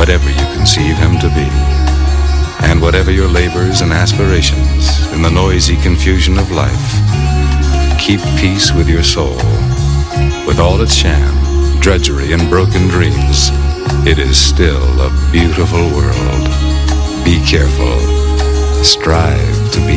whatever you conceive him to be. And whatever your labors and aspirations in the noisy confusion of life, keep peace with your soul. With all its sham, drudgery, and broken dreams, it is still a beautiful world. Be careful. Strive to be